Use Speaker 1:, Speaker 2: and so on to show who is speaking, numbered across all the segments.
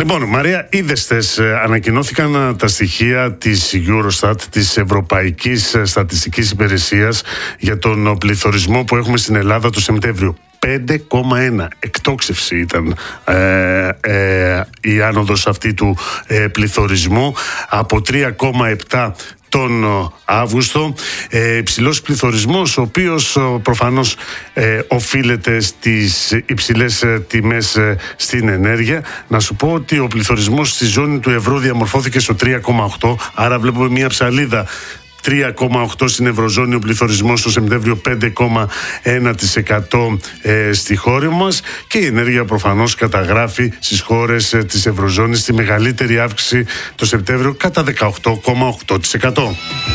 Speaker 1: Λοιπόν, Μαρία, είδες, ανακοινώθηκαν τα στοιχεία της Eurostat, της Ευρωπαϊκής Στατιστικής Υπηρεσίας, για τον πληθωρισμό που έχουμε στην Ελλάδα το Σεπτέμβριο. 5,1 εκτόξευση ήταν η άνοδος αυτή του πληθωρισμού, από 3,7 τον Αύγουστο. Υψηλός πληθωρισμός, ο οποίος προφανώς οφείλεται στις υψηλές τιμές στην ενέργεια. Να σου πω ότι ο πληθωρισμός στη ζώνη του ευρώ διαμορφώθηκε στο 3,8, άρα βλέπουμε μια ψαλίδα. 3,8 στην Ευρωζώνη, ο πληθωρισμός στο Σεπτέμβριο 5,1% στη χώρα μας, και η ενέργεια προφανώς καταγράφει στις χώρες της Ευρωζώνης τη μεγαλύτερη αύξηση το Σεπτέμβριο, κατά 18,8%.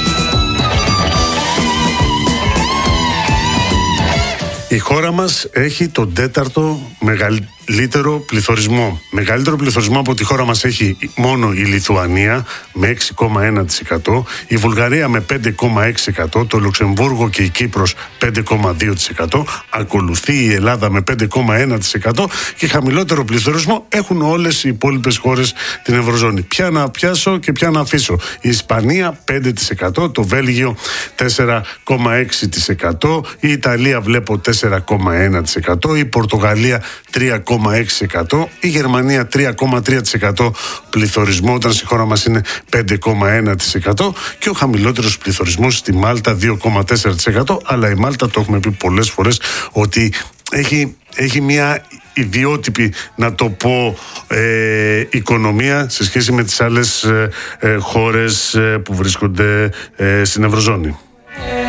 Speaker 1: Η χώρα μας έχει τον τέταρτο μεγαλύτερο πληθωρισμό. Μεγαλύτερο πληθωρισμό από τη χώρα μας έχει μόνο η Λιθουανία με 6,1%, η Βουλγαρία με 5,6%, το Λουξεμβούργο και η Κύπρος 5,2%, ακολουθεί η Ελλάδα με 5,1% και χαμηλότερο πληθωρισμό έχουν όλες οι υπόλοιπες χώρες την Ευρωζώνη. Ποια να πιάσω και ποια να αφήσω? Η Ισπανία 5%, το Βέλγιο 4,6%, η Ιταλία βλέπω 4,1%, η Πορτογαλία 3,6%, η Γερμανία 3,3% πληθωρισμό, όταν στη χώρα μας είναι 5,1%, και ο χαμηλότερος πληθωρισμός στη Μάλτα 2,4%, αλλά η Μάλτα, το έχουμε πει πολλές φορές, ότι έχει μια ιδιότυπη, να το πω, οικονομία σε σχέση με τις άλλες χώρες που βρίσκονται στην Ευρωζώνη.